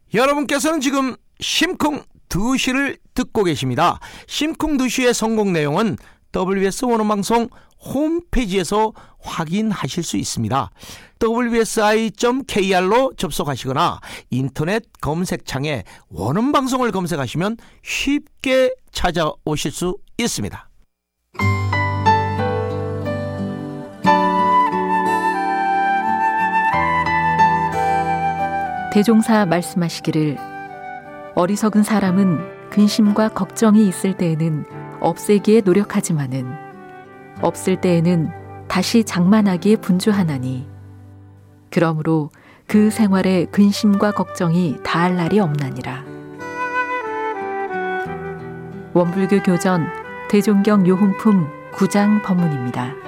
여러분께서는 지금 심쿵 2시를 듣고 계십니다. 심쿵 2시의 성공 내용은 WBS 원어방송 홈페이지에서 확인하실 수 있습니다. wsi.kr로 접속하시거나 인터넷 검색창에 원어방송을 검색하시면 쉽게 찾아오실 수 있습니다. 대종사 말씀하시기를 어리석은 사람은 근심과 걱정이 있을 때에는 없애기에 노력하지만은 없을 때에는 다시 장만하기에 분주하나니 그러므로 그 생활에 근심과 걱정이 다할 날이 없나니라. 원불교 교전 대종경 요훈품 9장 법문입니다.